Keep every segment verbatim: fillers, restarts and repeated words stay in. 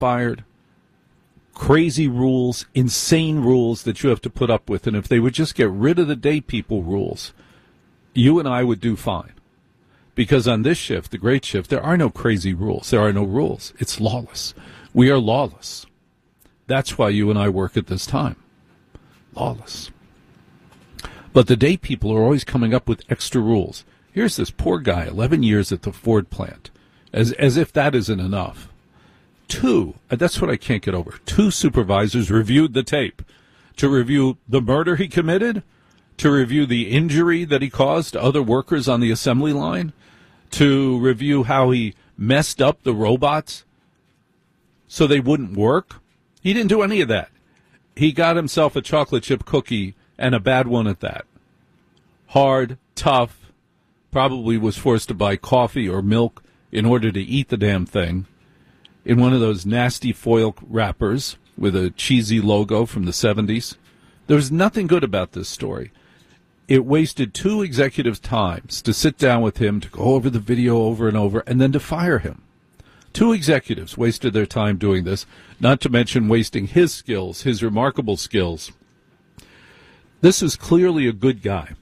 fired, crazy rules, insane rules that you have to put up with. And if they would just get rid of the day people rules, you and I would do fine. Because on this shift, the great shift, there are no crazy rules. There are no rules. It's lawless. We are lawless. That's why you and I work at this time. Lawless. But the day people are always coming up with extra rules. Here's this poor guy, eleven years at the Ford plant, as as if that isn't enough. Two, that's what I can't get over, two supervisors reviewed the tape to review the murder he committed, to review the injury that he caused to other workers on the assembly line, to review how he messed up the robots so they wouldn't work. He didn't do any of that. He got himself a chocolate chip cookie, and a bad one at that. Hard, tough, probably was forced to buy coffee or milk in order to eat the damn thing in one of those nasty foil wrappers with a cheesy logo from the seventies. There was nothing good about this story. It wasted two executives' times to sit down with him, to go over the video over and over, and then to fire him. Two executives wasted their time doing this, not to mention wasting his skills, his remarkable skills. This is clearly a good guy.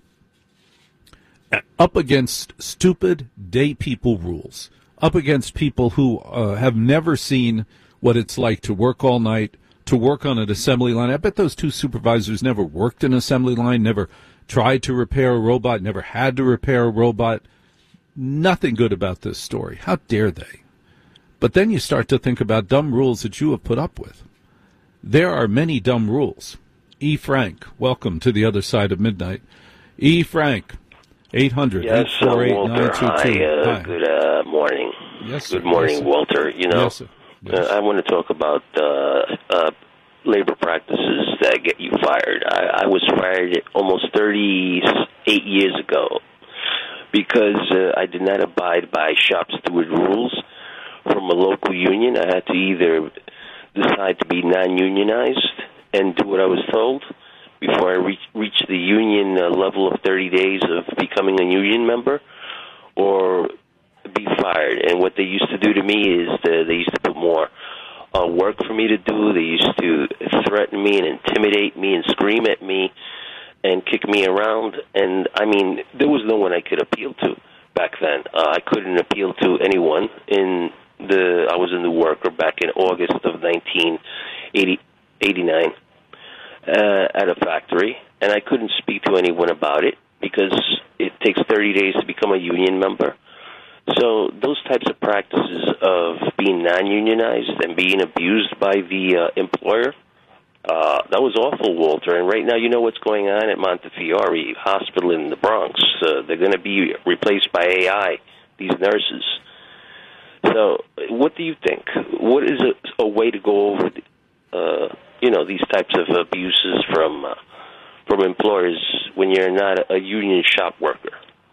Up against stupid day people rules, up against people who uh, have never seen what it's like to work all night, to work on an assembly line. I bet those two supervisors never worked an assembly line, never tried to repair a robot, never had to repair a robot. Nothing good about this story. How dare they? But then you start to think about dumb rules that you have put up with. There are many dumb rules. E. Frank, welcome to the other side of midnight. E. Frank, eight hundred, yes, eight four eight, nine two two. Hi, uh, Hi. Good uh, morning. Yes, sir. Good morning, yes, Walter. You know, yes, sir. Yes. Uh, I want to talk about uh, uh, labor practices that get you fired. I, I was fired almost thirty-eight years ago because uh, I did not abide by shop steward rules from a local union. I had to either decide to be non-unionized and do what I was told before I reach, reach the union uh, level of thirty days of becoming a union member, or be fired. And what they used to do to me is the, they used to put more uh, work for me to do. They used to threaten me and intimidate me and scream at me and kick me around. And, I mean, there was no one I could appeal to back then. Uh, I couldn't appeal to anyone. In the I was in the worker back in August of nineteen eighty-nine. Uh, at a factory, and I couldn't speak to anyone about it because it takes thirty days to become a union member. So those types of practices of being non-unionized and being abused by the uh, employer, uh, that was awful, Walter. And right now, you know what's going on at Montefiore Hospital in the Bronx. Uh, they're going to be replaced by A I, these nurses. So what do you think? What is a, a way to go over the, uh, you know, these types of abuses from uh, from employers when you're not a, a union shop worker?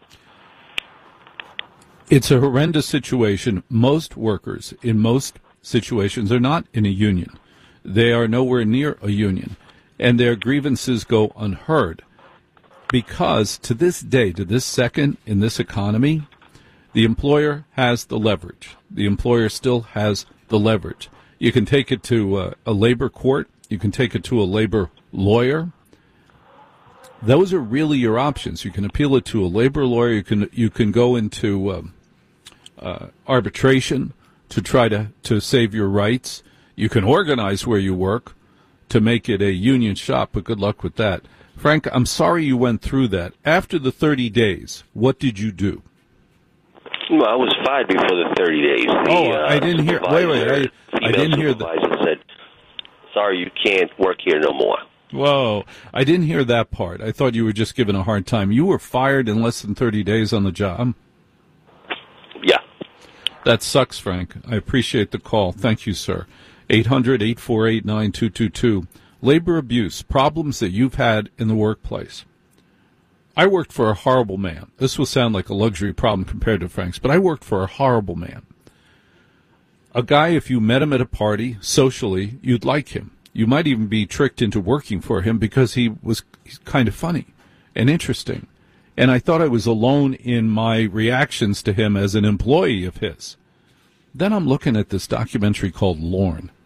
It's a horrendous situation. Most workers in most situations are not in a union. They are nowhere near a union, and their grievances go unheard because to this day, to this second, in this economy, the employer has the leverage. The employer still has the leverage. You can take it to uh, a labor court. You can take it to a labor lawyer. Those are really your options. You can appeal it to a labor lawyer. You can you can go into um, uh, arbitration to try to, to save your rights. You can organize where you work to make it a union shop, but good luck with that. Frank, I'm sorry you went through that. After the thirty days, what did you do? Well, I was fired before the thirty days. The, oh, I didn't hear. Wait, wait. I, I didn't hear that. Said, sorry, you can't work here no more. Whoa. I didn't hear that part. I thought you were just given a hard time. You were fired in less than thirty days on the job? Yeah. That sucks, Frank. I appreciate the call. Thank you, sir. eight hundred, eight four eight, nine two two two. Labor abuse, problems that you've had in the workplace. I worked for a horrible man. This will sound like a luxury problem compared to Frank's, but I worked for a horrible man. A guy, if you met him at a party, socially, you'd like him. You might even be tricked into working for him because he was kind of funny and interesting. And I thought I was alone in my reactions to him as an employee of his. then I'm looking at this documentary called Lorne.